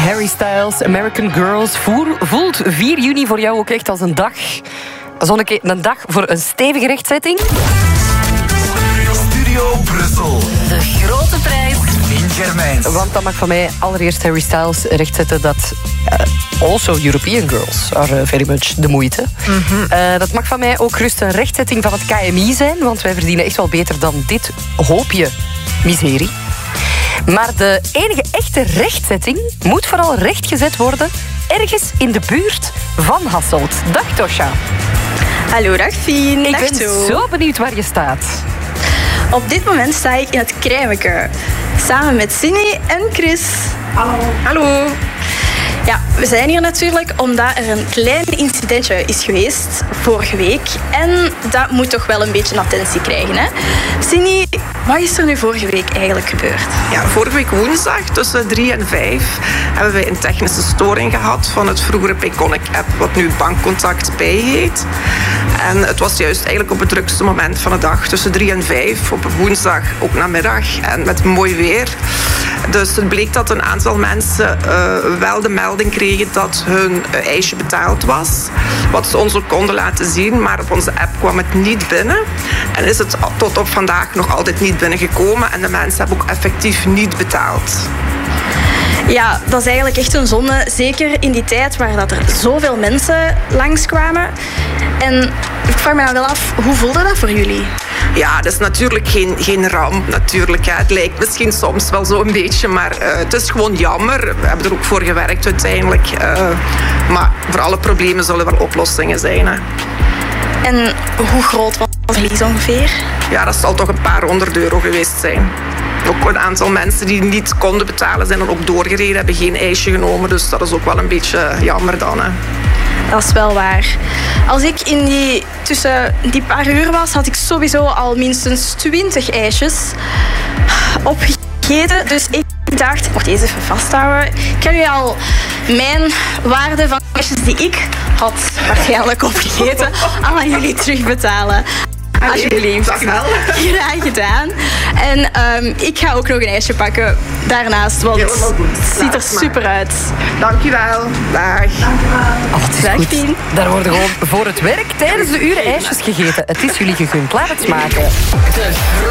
Harry Styles, American Girls. Voelt 4 juni voor jou ook echt als een dag? Zonneke, een dag voor een stevige rechtzetting? Studio Brussel. De grote prijs. In Germijns. Want dat mag van mij allereerst Harry Styles rechtzetten dat also European girls are very much de moeite. Dat mag van mij ook gerust een rechtzetting van het KMI zijn, want wij verdienen echt wel beter dan dit hoopje miserie. Maar de enige echte rechtzetting moet vooral rechtgezet worden ergens in de buurt van Hasselt. Dag Tosja. Hallo, dag Fien. Ik dag ben Toe. zo benieuwd waar je staat. Op dit moment sta ik in het Krijmeke. Samen met Cindy en Chris. Hallo. Hallo. Ja, we zijn hier natuurlijk omdat er een klein incidentje is geweest vorige week. En dat moet toch wel een beetje attentie krijgen, hè? Cindy, wat is er nu vorige week eigenlijk gebeurd? Ja, vorige week woensdag tussen 3 en 5 hebben wij een technische storing gehad van het vroegere Payconic-app, wat nu Bankcontact Pay heet. En het was juist eigenlijk op het drukste moment van de dag, tussen 3 en 5, op woensdag ook namiddag en met mooi weer. Dus het bleek dat een aantal mensen wel de melding kregen dat hun eisje betaald was. Wat ze ons ook konden laten zien, maar op onze app kwam het niet binnen. En is het tot op vandaag nog altijd niet binnengekomen. En de mensen hebben ook effectief niet betaald. Ja, dat is eigenlijk echt een zonde. Zeker in die tijd waar dat er zoveel mensen langskwamen. En ik vraag me dan wel af, hoe voelde dat voor jullie? Ja, dat is natuurlijk geen ramp. Natuurlijk, ja. Het lijkt misschien soms wel zo een beetje, maar het is gewoon jammer. We hebben er ook voor gewerkt uiteindelijk. Maar voor alle problemen zullen er oplossingen zijn. Hè. En hoe groot was het verlies ongeveer? Ja, dat zal toch een paar €100 geweest zijn. Ook een aantal mensen die niet konden betalen zijn dan ook doorgereden, hebben geen ijsje genomen. Dus dat is ook wel een beetje jammer dan. Hè. Dat is wel waar. Als ik tussen die paar uur was, had ik sowieso al minstens 20 ijsjes opgegeten. Dus ik dacht, ik mocht deze even vasthouden. Ik kan nu al mijn waarde van ijsjes die ik had waarschijnlijk opgegeten aan jullie terugbetalen. Alsjeblieft. Dag wel. Graag gedaan. En ik ga ook nog een ijsje pakken daarnaast, want het ziet er super uit. Dankjewel. Dag. Oh, het is Dag, goed. Tien. Daar worden gewoon voor het werk tijdens de uren ijsjes gegeten. Het is jullie gegund. Laat het smaken.